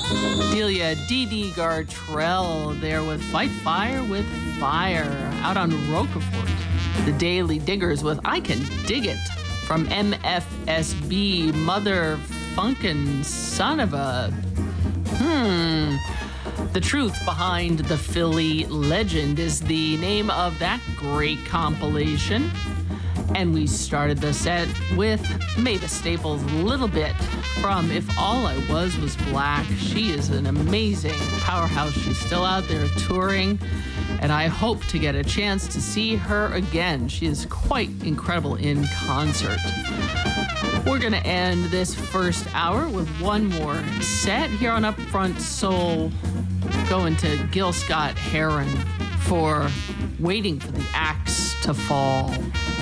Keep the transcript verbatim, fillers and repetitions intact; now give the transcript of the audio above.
Delia Dee Dee Gartrell there with Fight Fire with Fire out on Roquefort. The Daily Diggers with I Can Dig It from M F S B, Mother Funkin' Son of a... Hmm... The Truth Behind the Philly Legend is the name of that great compilation. And we started the set with Mavis Staples' Little Bit from If All I Was Was Black. She is an amazing powerhouse. She's still out there touring, and I hope to get a chance to see her again. She is quite incredible in concert. We're going to end this first hour with one more set here on Upfront Soul, going to Gil Scott-Heron for Waiting for the Axe to Fall.